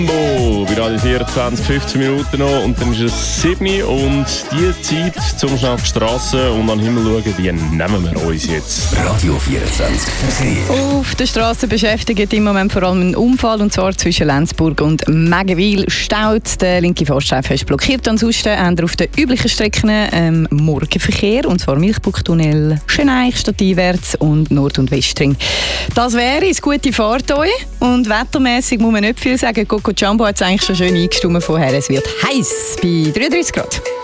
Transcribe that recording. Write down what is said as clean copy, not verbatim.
Bei Radio 24, 15 Minuten noch und dann ist es 7 Uhr und die Zeit zum schnell auf die Strasse und an den Himmel schauen, die nehmen wir uns jetzt. Radio 24 Verkehr. Auf der Straße beschäftigt im Moment vor allem ein Unfall, und zwar zwischen Lenzburg und Meggenwil staut. Der linke Fahrstreifen ist blockiert. Ansonsten haben wir auf den üblichen Strecken Morgenverkehr, und zwar Milchbuchtunnel, Schöneich statt einwärts und Nord- und Westring. Das wäre es. Gute Fahrt euch. Und wettermässig muss man nicht viel sagen. Coco Jumbo hat es eigentlich schon schön eingestimmt vorher. Es wird heiß bei 33 Grad.